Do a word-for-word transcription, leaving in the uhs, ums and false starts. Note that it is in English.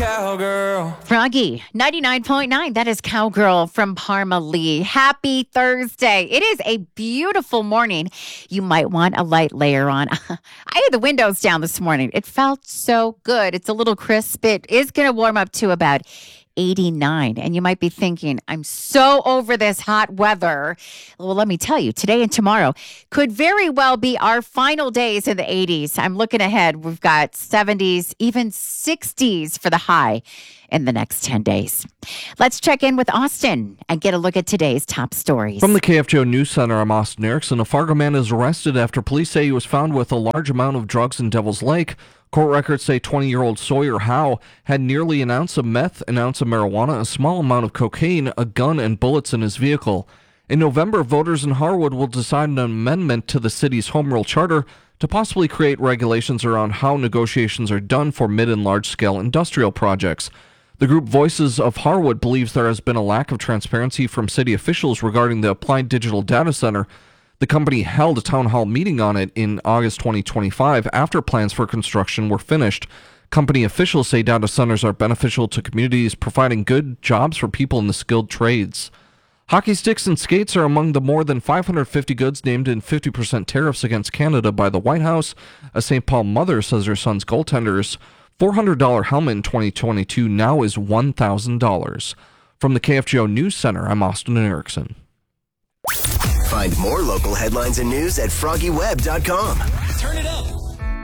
cowgirl. Froggy, ninety-nine point nine. That is Cowgirl from Parma Lee. Happy Thursday. It is a beautiful morning. You might want a light layer on. I had the windows down this morning. It felt so good. It's a little crisp. It is going to warm up to about eighty-nine. And you might be thinking, I'm so over this hot weather. Well, let me tell you, today and tomorrow could very well be our final days in the eighties. I'm looking ahead. We've got seventies, even sixties for the high in the next ten days. Let's check in with Austin and get a look at today's top stories. From the K F G O News Center, I'm Austin Erickson. A Fargo man is arrested after police say he was found with a large amount of drugs in Devil's Lake. Court records say twenty-year-old Sawyer Howe had nearly an ounce of meth, an ounce of marijuana, a small amount of cocaine, a gun, and bullets in his vehicle. In November, voters in Harwood will decide an amendment to the city's home rule charter to possibly create regulations around how negotiations are done for mid- and large-scale industrial projects. The group Voices of Harwood believes there has been a lack of transparency from city officials regarding the Applied Digital Data Center. The company held a town hall meeting on it in August twenty twenty-five after plans for construction were finished. Company officials say data centers are beneficial to communities, providing good jobs for people in the skilled trades. Hockey sticks and skates are among the more than five hundred fifty goods named in fifty percent tariffs against Canada by the White House. A Saint Paul mother says her son's goaltender's four hundred dollars helmet in twenty twenty-two now is one thousand dollars. From the K F G O News Center, I'm Austin Erickson. Find more local headlines and news at froggy web dot com. Turn it up.